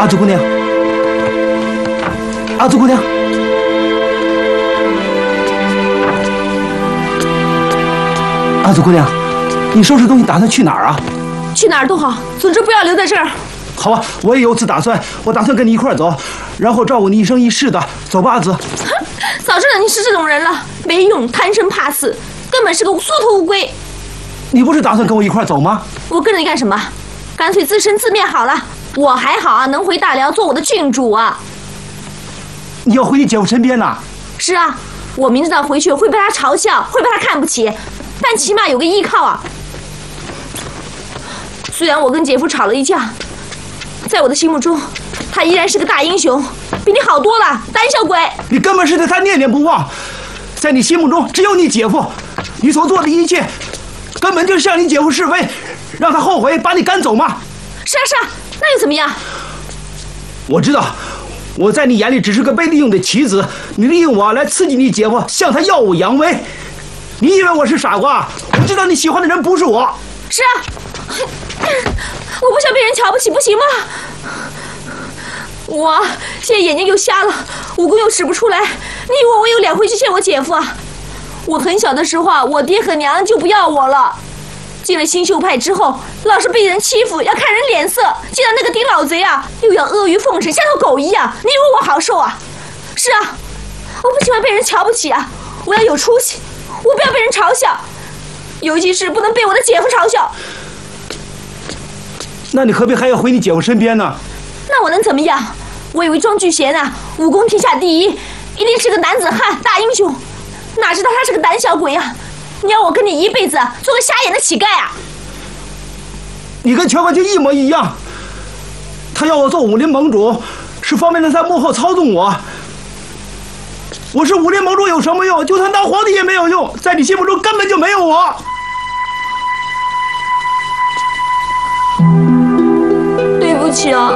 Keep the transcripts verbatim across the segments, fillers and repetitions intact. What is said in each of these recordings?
阿紫姑娘，阿紫姑娘，阿紫姑娘，你收拾东西打算去哪儿啊？ 去哪儿都好，总之不要留在这儿。 好吧，我也有此打算，我打算跟你一块儿走，然后照顾你一生一世的。走吧，阿紫。 早知道你是这种人了，没用，贪生怕死，根本是个缩头乌龟。 你不是打算跟我一块儿走吗？ 我跟着你干什么？干脆自生自灭好了。我还好啊，能回大辽做我的郡主啊。 你要回你姐夫身边呐？ 是啊，我明知道回去会被他嘲笑，会被他看不起，但起码有个依靠啊。虽然我跟姐夫吵了一架，在我的心目中，他依然是个大英雄，比你好多了，胆小鬼！ 你根本是对他念念不忘，在你心目中只有你姐夫，你所做的一切，根本就是向你姐夫示威，让他后悔把你赶走嘛。 是啊是啊，那又怎么样？ 我知道，我在你眼里只是个被利用的棋子，你利用我来刺激你姐夫，向他耀武扬威。你以为我是傻瓜？我知道你喜欢的人不是我。 是啊，我不想被人瞧不起，不行吗？我现在眼睛又瞎了，武功又使不出来，你以为我有脸回去见我姐夫啊？我很小的时候啊，我爹和娘就不要我了。进了新秀派之后，老是被人欺负，要看人脸色。见到那个丁老贼啊，又要阿谀奉承，像头狗一样。你以为我好受啊？是啊，我不喜欢被人瞧不起啊，我要有出息，我不要被人嘲笑，尤其是不能被我的姐夫嘲笑。 那你何必还要回你姐夫身边呢？ 那我能怎么样？我以为庄聚贤啊，武功天下第一，一定是个男子汉、大英雄，哪知道他是个胆小鬼啊！你要我跟你一辈子做个瞎眼的乞丐啊？ 你跟全冠清一模一样，他要我做武林盟主，是方便他在幕后操纵我。我是武林盟主有什么用？就算当皇帝也没有用，在你心目中根本就没有我。 对不起啊，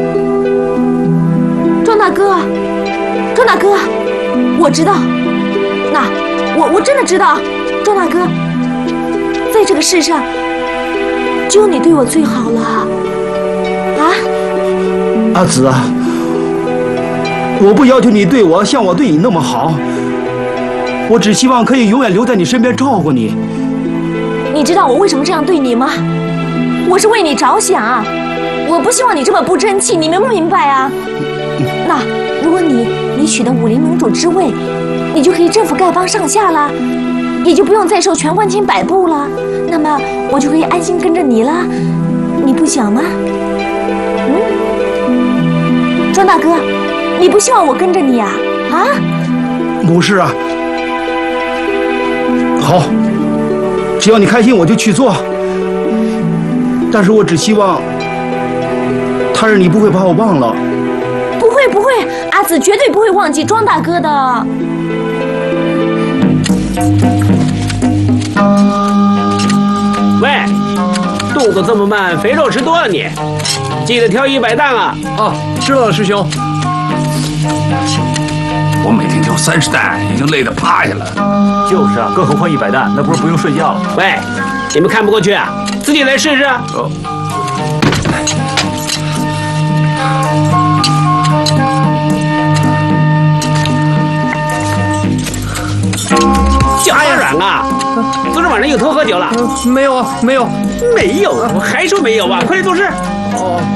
庄大哥，庄大哥，我知道，那我我真的知道，庄大哥，在这个世上，只有你对我最好了啊！ 阿紫啊，我不要求你对我像我对你那么好，我只希望可以永远留在你身边照顾你。 你知道我为什么这样对你吗？我是为你着想，我不希望你这么不争气，你明不明白啊？那如果你你取得武林盟主之位，你就可以征服丐帮上下了，也就不用再受全冠清摆布了。那么我就可以安心跟着你了，你不想吗？嗯，庄大哥，你不希望我跟着你啊？啊？ 不是啊。好，只要你开心，我就去做。但是我只希望，他日你不会把我忘了。 不会不会，阿紫绝对不会忘记庄大哥的。 喂，动作这么慢，肥肉吃多了你，记得挑一百担啊！ 啊，知道了，师兄。 我每天挑三十担，已经累得趴下了。 就是啊，更何况一百担，那不是不用睡觉了？ 喂，你们看不过去啊？自己来试试。 哦。 脚还软啊！昨天晚上又偷喝酒了？ 没有啊，没有， 没有，我还说没有啊！快点做事。 哦。